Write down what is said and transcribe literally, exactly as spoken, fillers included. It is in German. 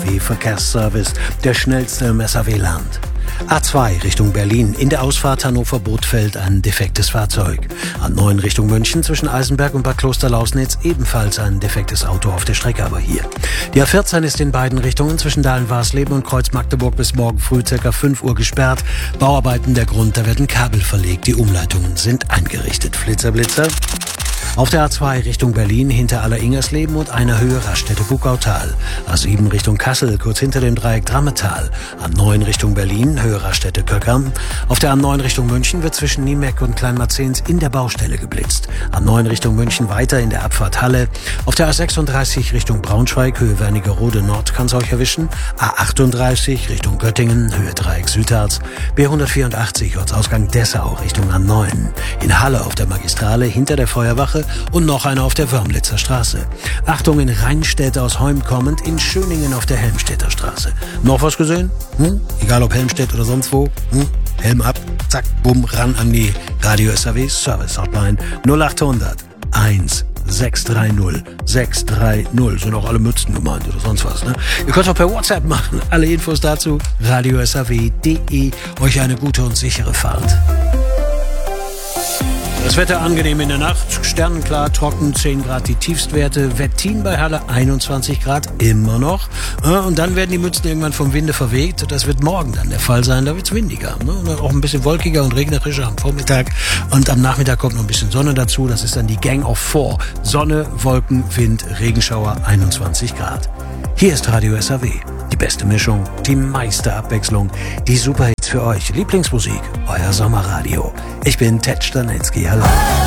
W-Verkehrsservice, der schnellste im S A W-Land. A zwei Richtung Berlin. In der Ausfahrt Hannover-Bothfeld ein defektes Fahrzeug. A neun Richtung München zwischen Eisenberg und Bad Klosterlausnitz ebenfalls ein defektes Auto auf der Strecke, aber hier. Die A vierzehn ist in beiden Richtungen zwischen Dahlen-Warsleben und Kreuz Magdeburg bis morgen früh ca. fünf Uhr gesperrt. Bauarbeiten der Grund, da werden Kabel verlegt. Die Umleitungen sind eingerichtet. Flitzer, Blitzer. Auf der A zwei Richtung Berlin hinter Aller-Ingersleben und einer Höhe Raststätte Buckautal. A sieben Richtung Kassel, kurz hinter dem Dreieck Drammetal. A neun Richtung Berlin, Höhe Raststätte Pöckern. Auf der A neun Richtung München wird zwischen Niemeck und Kleinmarzens in der Baustelle geblitzt. A neun Richtung München weiter in der Abfahrt Halle. Auf der A sechsunddreißig Richtung Braunschweig, Höhe Wernigerode Nord kann es euch erwischen. A achtunddreißig Richtung Göttingen, Höhe Dreieck Südharz. B hundertvierundachtzig Ortsausgang Dessau Richtung A neun. In Halle auf der Magistrale hinter der Feuerwache und noch einer auf der Wörmlitzer Straße. Achtung, in Rheinstedt aus Heum kommend, in Schöningen auf der Helmstedter Straße. Noch was gesehen? Hm? Egal ob Helmstedt oder sonst wo. Hm? Helm ab, zack, bumm, ran an die Radio S A W Service Hotline null achthundert eins sechs drei null sechs drei null. Sind auch alle Mützen gemeint oder sonst was, ne? Ihr könnt auch per WhatsApp machen. Alle Infos dazu radio s a w punkt de. Euch eine gute und sichere Fahrt. Das Wetter angenehm in der Nacht, sternenklar, trocken, zehn Grad die Tiefstwerte, Wettin bei Halle einundzwanzig Grad, immer noch. Und dann werden die Mützen irgendwann vom Winde verweht. Das wird morgen dann der Fall sein, da wird es windiger. Und auch ein bisschen wolkiger und regnerischer am Vormittag. Und am Nachmittag kommt noch ein bisschen Sonne dazu, das ist dann die Gang of Four. Sonne, Wolken, Wind, Regenschauer, einundzwanzig Grad. Hier ist Radio S A W. Die beste Mischung, die meiste Abwechslung, die Superhits für euch. Lieblingsmusik, euer Sommerradio. Ich bin Ted Stanecki, hallo.